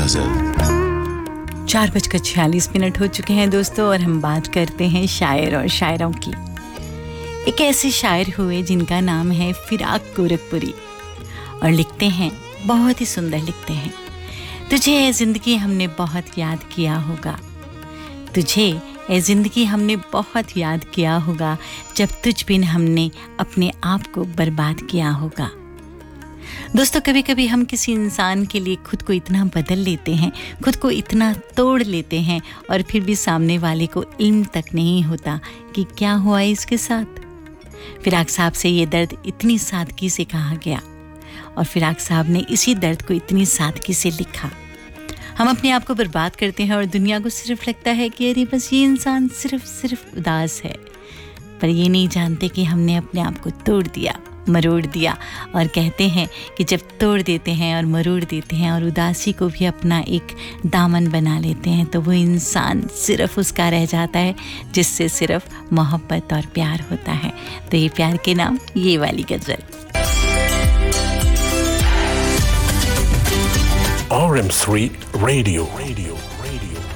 गजल। 4:46 हो चुके हैं दोस्तों, और हम बात करते हैं शायर और शायरों की। एक ऐसे शायर हुए जिनका नाम है फिराक गोरखपुरी, और लिखते हैं, बहुत ही सुंदर लिखते हैं। तुझे ए ज़िंदगी हमने बहुत याद किया होगा, तुझे ए ज़िंदगी हमने बहुत याद किया होगा, जब तुझ बिन हमने अपने आप को बर्बाद किया होगा। दोस्तों, कभी कभी हम किसी इंसान के लिए खुद को इतना बदल लेते हैं, खुद को इतना तोड़ लेते हैं, और फिर भी सामने वाले को इल्म तक नहीं होता कि क्या हुआ इसके साथ। फिराक साहब से ये दर्द इतनी सादगी से कहा गया, और फिराक साहब ने इसी दर्द को इतनी सादगी से लिखा। हम अपने आप को बर्बाद करते हैं और दुनिया को सिर्फ लगता है कि अरे बस ये इंसान सिर्फ उदास है, पर ये नहीं जानते कि हमने अपने आप को तोड़ दिया, मरोड़ दिया। और कहते हैं कि जब तोड़ देते हैं और मरोड़ देते हैं और उदासी को भी अपना एक दामन बना लेते हैं, तो वो इंसान सिर्फ उसका रह जाता है जिससे सिर्फ मोहब्बत और प्यार होता है। तो ये प्यार के नाम, ये वाली गजल। RM3 Radio.